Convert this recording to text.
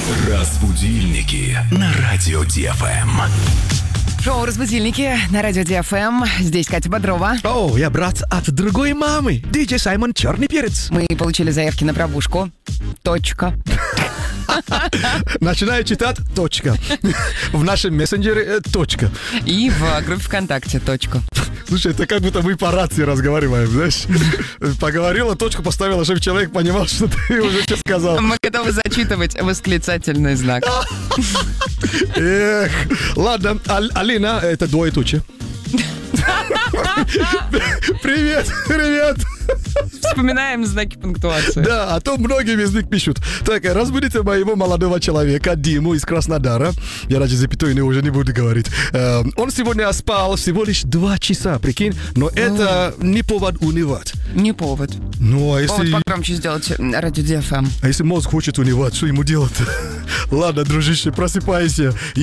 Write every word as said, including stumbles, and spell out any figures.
Разбудильники на радио Ди Эф Эм. Шоу «Разбудильники» на радио Ди Эф Эм. Здесь Катя Бодрова. О, я брат от другой мамы. Диджей Саймон Черный Перец. Мы получили заявки на пробужку. Точка. Начинаю читать точка. В нашем мессенджере э, точка. И в группе ВКонтакте. Точка. Слушай, это как будто мы по рации разговариваем, знаешь. Поговорила, точку поставила, чтобы человек понимал, что ты уже что сказал. Мы готовы зачитывать восклицательный знак. Эх, ладно, Ал- Алина, это двоеточие. Привет, привет. Вспоминаем знаки пунктуации. Да, а то многие без них пишут. Так, разбудите моего молодого человека, Диму из Краснодара. Я ради запятой уже не буду говорить. Э, он сегодня спал всего лишь два часа, прикинь. Но это не повод унывать. Не повод. Ну, а если... Повод погромче сделать радио Ди Эф Эм. А если мозг хочет унывать, что ему делать? Ладно, дружище, просыпайся.